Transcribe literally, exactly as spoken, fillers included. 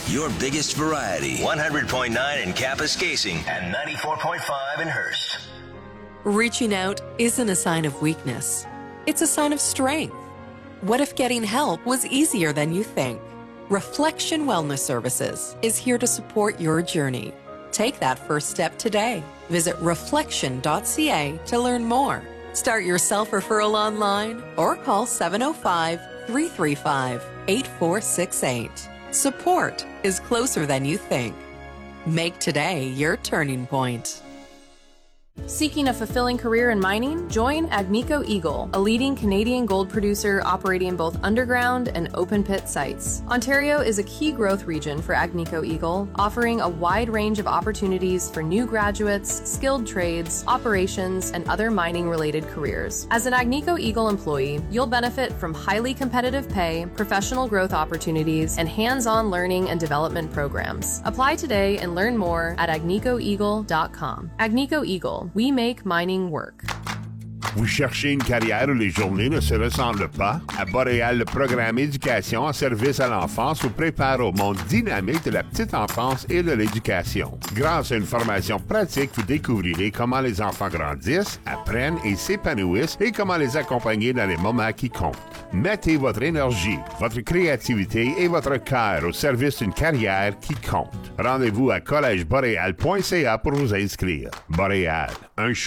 your biggest variety. one hundred point nine in Kapuskasing and ninety-four point five in Hearst. Reaching out isn't a sign of weakness. It's a sign of strength. What if getting help was easier than you think? Reflection Wellness Services is here to support your journey. Take that first step today. Visit reflection dot c a to learn more. Start your self-referral online or call seven oh five, three three five, eight four six eight. Support is closer than you think. Make today your turning point. Seeking a fulfilling career in mining? Join Agnico Eagle, a leading Canadian gold producer operating both underground and open pit sites. Ontario is a key growth region for Agnico Eagle, offering a wide range of opportunities for new graduates, skilled trades, operations, and other mining-related careers. As an Agnico Eagle employee, you'll benefit from highly competitive pay, professional growth opportunities, and hands-on learning and development programs. Apply today and learn more at agnico eagle dot com. Agnico Eagle. We make mining work. Vous cherchez une carrière où les journées ne se ressemblent pas? À Boréal, le programme Éducation en service à l'enfance vous prépare au monde dynamique de la petite enfance et de l'éducation. Grâce à une formation pratique, vous découvrirez comment les enfants grandissent, apprennent et s'épanouissent et comment les accompagner dans les moments qui comptent. Mettez votre énergie, votre créativité et votre cœur au service d'une carrière qui compte. Rendez-vous à collège boréal point c a pour vous inscrire. Boréal, un choix